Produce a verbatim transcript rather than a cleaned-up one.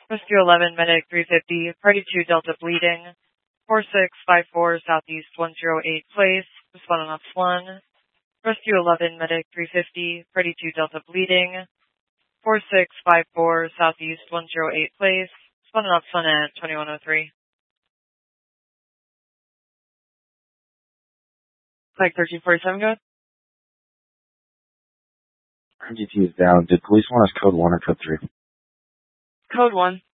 Rescue eleven, Medic three fifty, Party two Delta bleeding. four six five four Southeast one zero eight place, responding on Slung. Rescue eleven, Medic three fifty, Party two Delta bleeding. four six five four Southeast one zero eight place, responding on Slung at twenty-one oh three. Flag thirteen forty-seven, go ahead. R G T is down. Did police want us code one or code three? Code one.